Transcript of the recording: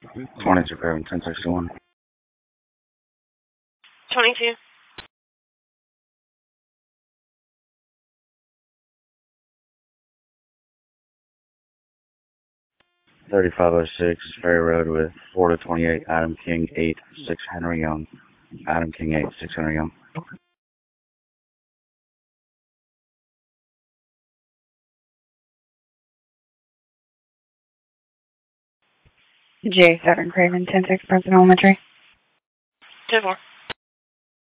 22 Craven 1061. 22. 3506 Ferry Road with 4 to 28 Adam King 8 6 Henry Young. Adam King 8 6 Henry Young. J7 Craven 10-6 President Elementary. 2-4.